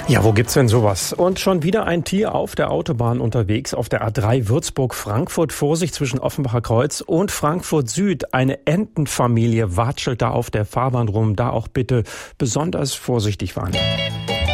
Ja, wo gibt's denn sowas? Und schon wieder ein Tier auf der Autobahn unterwegs, auf der A3 Würzburg-Frankfurt. Vorsicht zwischen Offenbacher Kreuz und Frankfurt Süd. Eine Entenfamilie watschelt da auf der Fahrbahn rum. Da auch bitte besonders vorsichtig fahren.